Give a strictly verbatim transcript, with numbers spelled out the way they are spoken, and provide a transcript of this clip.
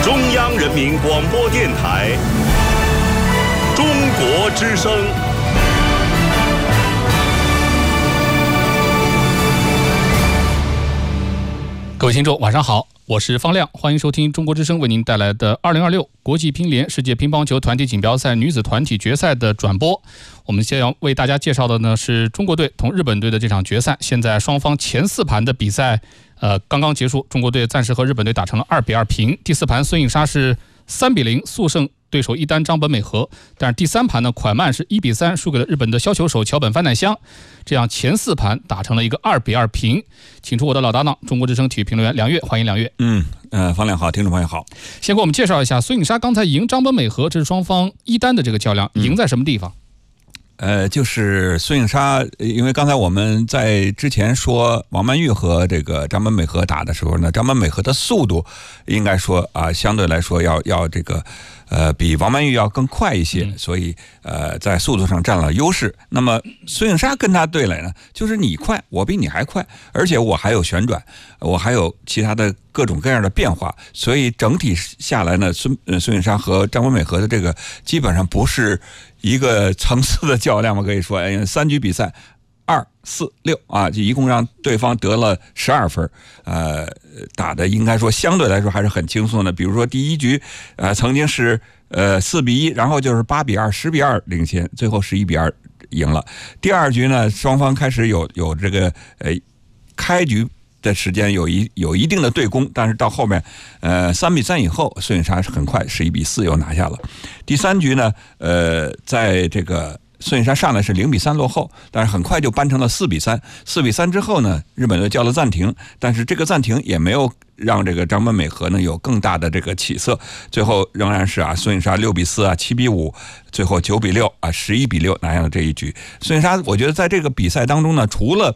中央人民广播电台中国之声。 各位听众晚上好，我是方亮，欢迎收听中国之声为您带来的二零二六国际乒联世界乒乓球团体锦标赛女子团体决赛的转播。我们先要为大家介绍的呢是中国队同日本队的这场决赛，现在双方前四盘的比赛呃刚刚结束，中国队暂时和日本队打成了二比二平。第四盘孙颖莎是三比零速胜对手一单张本美和，但是第三盘呢，蒯曼是一比三输给了日本的削球手桥本帆乃香，这样前四盘打成了一个二比二平。请出我的老搭档，中国之声体育评论员梁越，欢迎梁越。 嗯，呃，方亮好，听众朋友好。 先给我们介绍一下孙颖莎刚才赢张本美和，这是双方一单的这个较量，赢在什么地方？ 呃，就是孙颖莎，因为刚才我们在之前说王曼玉和这个张本美和打的时候呢，张本美和的速度应该说啊，相对来说要要这个呃比王曼玉要更快一些，所以呃在速度上占了优势。那么孙颖莎跟他对垒呢，就是你快，我比你还快，而且我还有旋转，我还有其他的各种各样的变化，所以整体下来呢，孙呃孙颖莎和张本美和的这个基本上不是一个层次的较量嘛，可以说，哎，三局比赛，二四六啊，就一共让对方得了十二分，呃，打的应该说相对来说还是很轻松的。比如说第一局，呃，曾经是呃四比一，然后就是八比二、十比二领先，最后十一比二赢了。第二局呢，双方开始有有这个呃开局的时间有一有一定的对攻，但是到后面，呃，三比三以后，孙颖莎是很快十一比四又拿下了。第三局呢，呃，在这个孙颖莎上来是零比三落后，但是很快就扳成了四比三。四比三之后呢，日本队叫了暂停，但是这个暂停也没有让这个张本美和呢有更大的这个起色，最后仍然是啊孙颖莎六比四啊七比五，最后九比六啊十一比六拿下了这一局。孙颖莎我觉得在这个比赛当中呢，除了